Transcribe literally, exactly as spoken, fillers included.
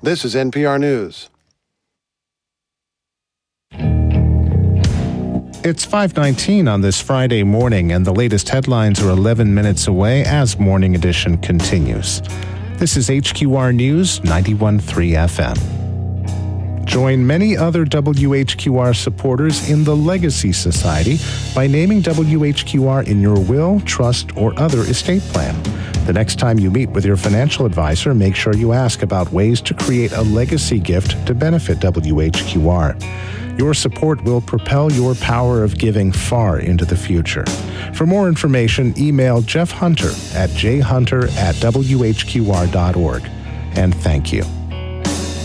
This is N P R News. It's five nineteen on this Friday morning, and the latest headlines are eleven minutes away as Morning Edition continues. This is H Q R News ninety-one point three F M. Join many other W H Q R supporters in the Legacy Society by naming W H Q R in your will, trust, or other estate plan. The next time you meet with your financial advisor, make sure you ask about ways to create a legacy gift to benefit W H Q R. Your support will propel your power of giving far into the future. For more information, email Jeff Hunter at j hunter at w h q r dot org. And thank you.